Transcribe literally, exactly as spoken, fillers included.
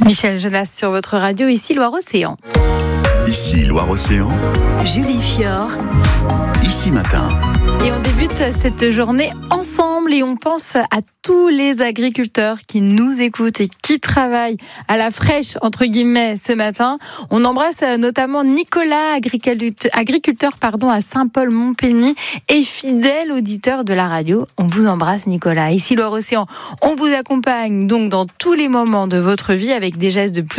Michel Jonas sur votre radio, ici Loire-Océan. Ici Loire-Océan. Julie Fior. Ici Matin. Et on débute cette journée ensemble et on pense à tous les agriculteurs qui nous écoutent et qui travaillent à la fraîche, entre guillemets, ce matin. On embrasse notamment Nicolas, agriculteur, agriculteur pardon, à Saint-Paul-Montpény et fidèle auditeur de la radio. On vous embrasse, Nicolas. Ici Loire-Océan, on vous accompagne donc dans tous les moments de votre vie avec des gestes de plus